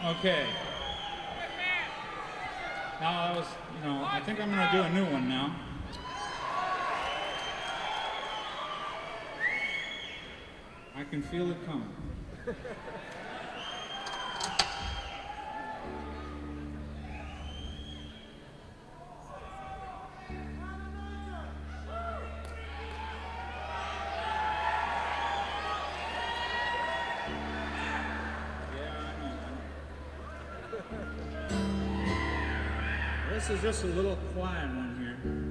Okay. Now I was, I think I'm gonna do a new one now. I can feel it coming. This is just a little quiet one here.